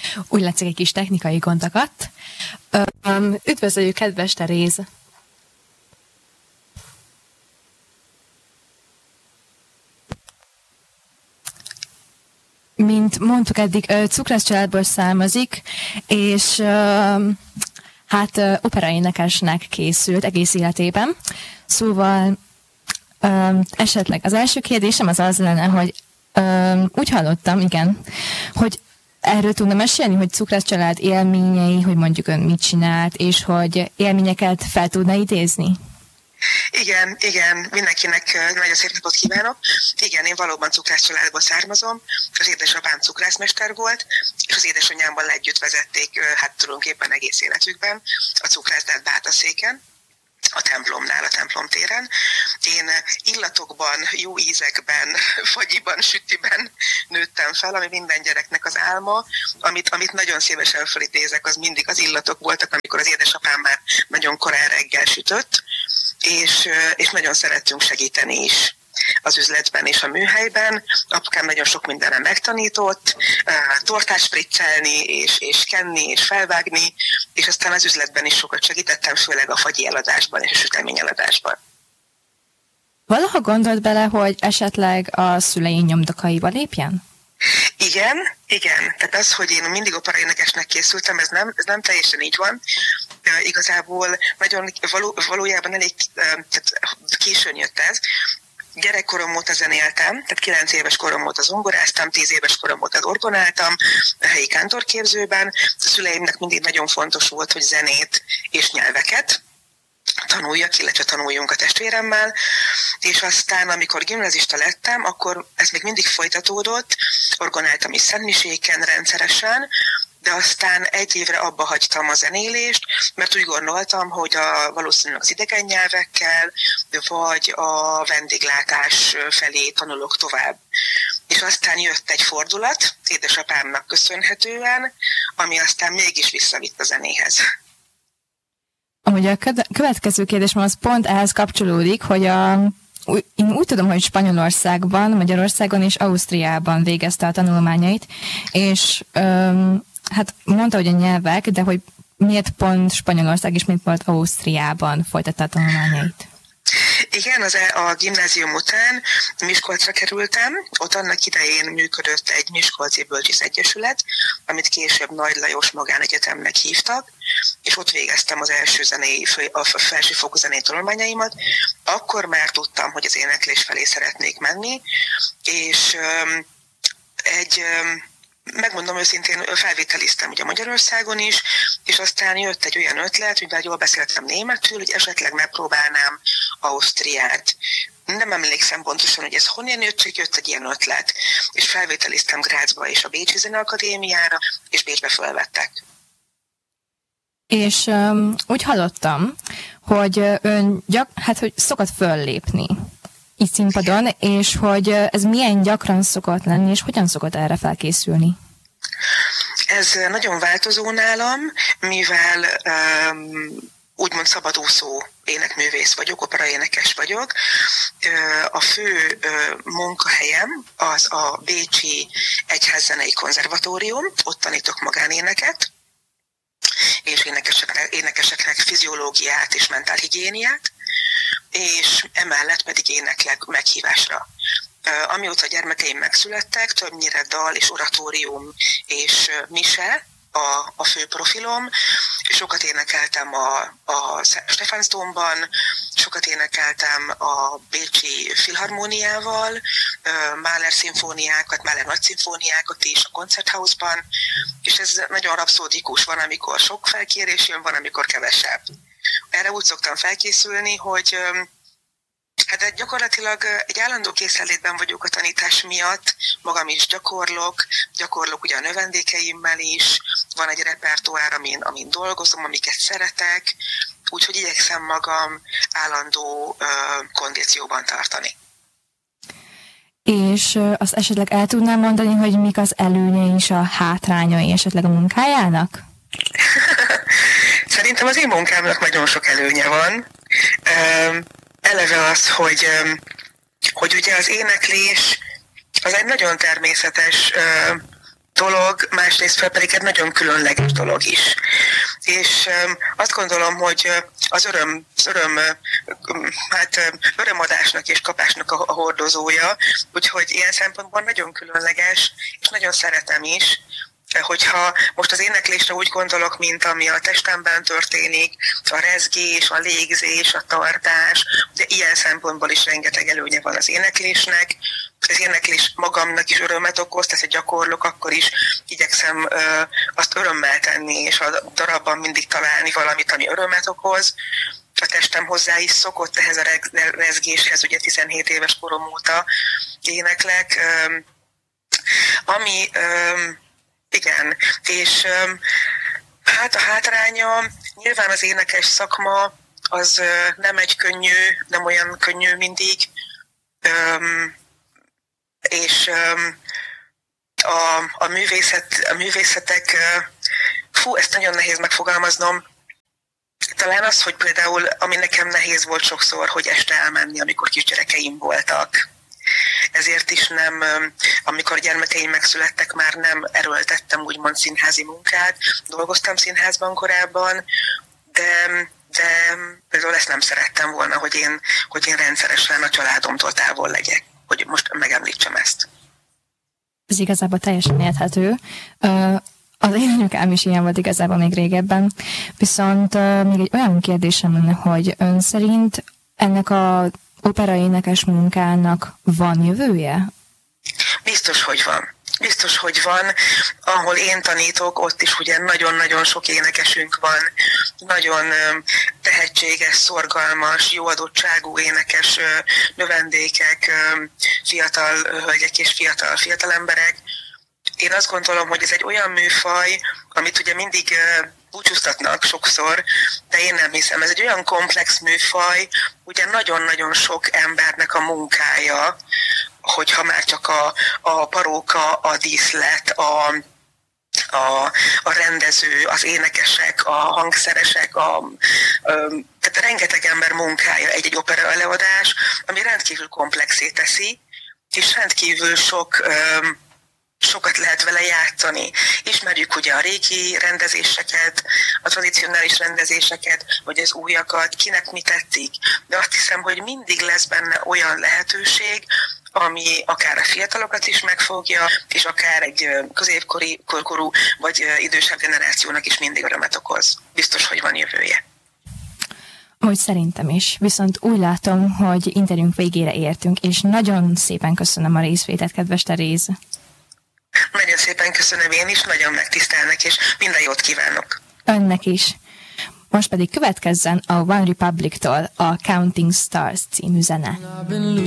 Úgy látszik, egy kis technikai gond akadt. Üdvözöljük, kedves Teréz! Mint mondtuk eddig, cukrász családból származik, és hát operaénekesnek készült egész életében. Szóval esetleg az első kérdésem az lenne, hogy úgy hallottam, igen, hogy erről tudna mesélni, hogy cukrász család élményei, hogy mondjuk ön mit csinált, és hogy élményeket fel tudna idézni? Igen, mindenkinek nagyon szép napot kívánok. Igen, én valóban cukrász családból származom, az édesapám cukrászmester volt, és az édesanyámmal együtt vezették, hát tulajdonképpen egész életükben a cukrászdát Bátaszéken, a templomnál, a templom téren. Én illatokban, jó ízekben, fagyiban, sütiben nőttem fel, ami minden gyereknek az álma. Amit nagyon szívesen felidézek, az mindig az illatok voltak, amikor az édesapám már nagyon korán reggel sütött, és nagyon szerettünk segíteni is az üzletben és a műhelyben. Apukám nagyon sok mindenre megtanított, tortát spriccelni, és kenni, és felvágni, és aztán az üzletben is sokat segítettem, főleg a fagyi eladásban és a sütemény eladásban. Valaha gondolt bele, hogy esetleg a szülei nyomdokaiba lépjen? Igen. Tehát az, hogy én mindig operaénekesnek készültem, ez nem teljesen így van. Igazából valójában elég későn jött ez. Gyerekkorom óta zenéltem, tehát 9 éves korom óta zongoráztam, 10 éves korom óta orgonáltam a helyi kántorképzőben. A szüleimnek mindig nagyon fontos volt, hogy zenét és nyelveket tanuljak, illetve tanuljunk a testvéremmel, és aztán, amikor gimnazista lettem, akkor ez még mindig folytatódott, orgonáltam is szentmiséken rendszeresen, de aztán 1 évre abba hagytam a zenélést, mert úgy gondoltam, hogy valószínűleg az idegen nyelvekkel, vagy a vendéglátás felé tanulok tovább. És aztán jött egy fordulat, édesapámnak köszönhetően, ami aztán mégis visszavitt a zenéhez. Amúgy a következő kérdésem az pont ehhez kapcsolódik, hogy én úgy tudom, hogy Spanyolországban, Magyarországon és Ausztriában végezte a tanulmányait, és hát mondta, hogy a nyelvek, de hogy miért pont Spanyolország és miért pont Ausztriában folytatta a tanulmányait? Igen, a gimnázium után Miskolcra kerültem, ott annak idején működött egy Miskolci Bölcsész Egyesület, amit később Nagy Lajos Magánegyetemnek hívtak, és ott végeztem az első a felsőfokú zenei tanulmányaimat. Akkor már tudtam, hogy az éneklés felé szeretnék menni, és megmondom őszintén, felvételiztem ugye Magyarországon is, és aztán jött egy olyan ötlet, hogy jól beszéltem németül, hogy esetleg megpróbálnám Ausztriát. Nem emlékszem pontosan, hogy ez honnan jött egy ilyen ötlet, és felvételiztem Grazba és a Bécsi Zeneakadémiára, és Bécsbe fölvettek. És úgy hallottam, hogy ön hogy szokott föllépni így színpadon, és hogy ez milyen gyakran szokott lenni, és hogyan szokott erre felkészülni? Ez nagyon változó nálam, mivel úgymond szabadúszó énekművész vagyok, operaénekes vagyok. A fő munkahelyem az a Bécsi Egyházzenei Konzervatórium, ott tanítok magánéneket, és énekeseknek fiziológiát és mentálhigiéniát, és emellett pedig éneklek meghívásra. Amióta a gyermekeim megszülettek, többnyire dal és oratórium és mise a fő profilom. Sokat énekeltem a Stephansdomban, sokat énekeltem a Bécsi Filharmóniával, Mahler szimfóniákat, Mahler nagy szimfóniákat is a Konzerthausban, és ez nagyon rapszódikus, van, amikor sok felkérés jön, van, amikor kevesebb. Erre úgy szoktam felkészülni, hogy hát gyakorlatilag egy állandó készenlétben vagyok a tanítás miatt, magam is gyakorlok ugye a növendékeimmel is, van egy repertoár, amin dolgozom, amiket szeretek, úgyhogy igyekszem magam állandó kondícióban tartani. És azt esetleg el tudnám mondani, hogy mik az előnyei és a hátrányai esetleg a munkájának? Szerintem az én munkámnak nagyon sok előnye van. Eleve az, hogy ugye az éneklés az egy nagyon természetes dolog, másrészt pedig egy nagyon különleges dolog is. És azt gondolom, hogy az örömadásnak és kapásnak a hordozója, úgyhogy ilyen szempontból nagyon különleges, és nagyon szeretem is, hogyha most az éneklésre úgy gondolok, mint ami a testemben történik, a rezgés, a légzés, a tartás, de ilyen szempontból is rengeteg előnye van az éneklésnek. Az éneklés magamnak is örömet okoz, tehát ha gyakorlok, akkor is igyekszem azt örömmel tenni, és a darabban mindig találni valamit, ami örömet okoz. A testem hozzá is szokott ehhez a rezgéshez, ugye 17 éves korom óta éneklek, igen, és hát a hátránya, nyilván az énekes szakma az nem nem olyan könnyű mindig, és a művészetek, ezt nagyon nehéz megfogalmaznom, talán az, hogy például, ami nekem nehéz volt sokszor, hogy este elmenni, amikor kisgyerekeim voltak. Ezért is nem, amikor gyermekeim megszülettek, már nem erőltettem úgymond színházi munkát. Dolgoztam színházban korábban, de például ezt nem szerettem volna, hogy én rendszeresen a családomtól távol legyek, hogy most megemlítsem ezt. Ez igazából teljesen érthető. Az én anyukám is ilyen volt igazából még régebben. Viszont még egy olyan kérdésem lenne, hogy ön szerint ennek a operaénekes munkának van jövője? Biztos, hogy van. Biztos, hogy van. Ahol én tanítok, ott is ugye nagyon-nagyon sok énekesünk van. Nagyon tehetséges, szorgalmas, jó adottságú énekes növendékek, fiatal hölgyek és fiatal emberek. Én azt gondolom, hogy ez egy olyan műfaj, amit ugye mindig búcsúztatnak sokszor, de én nem hiszem. Ez egy olyan komplex műfaj, ugye nagyon-nagyon sok embernek a munkája, hogyha már csak a paróka, a díszlet, a rendező, az énekesek, a hangszeresek, tehát rengeteg ember munkája egy opera előadás, ami rendkívül komplexé teszi, és rendkívül sokat lehet vele játszani. Ismerjük ugye a régi rendezéseket, a tradicionális rendezéseket, vagy az újakat, kinek mi tetszik. De azt hiszem, hogy mindig lesz benne olyan lehetőség, ami akár a fiatalokat is megfogja, és akár egy középkorú vagy idősebb generációnak is mindig örömet okoz. Biztos, hogy van jövője. Ahogy szerintem is, viszont úgy látom, hogy interjúnk végére értünk, és nagyon szépen köszönöm a részvételt, kedves Teréz. Nagyon szépen köszönöm én is, nagyon megtisztelnek, és minden jót kívánok. Önnek is. Most pedig következzen a One Republic-tól a Counting Stars című zene.